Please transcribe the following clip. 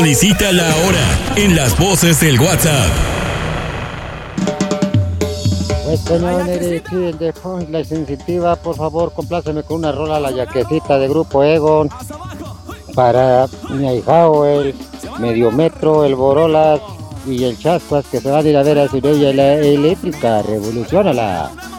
Solicítala ahora en las voces del WhatsApp. Pues señor Eric, de la sensitiva, por favor, compláceme con una rola la yaquecita de Grupo Egon para mi ahijao, el Mediometro, el Borolas y el Chascuas, que se van a ir a ver a su bella la eléctrica. Revoluciónala.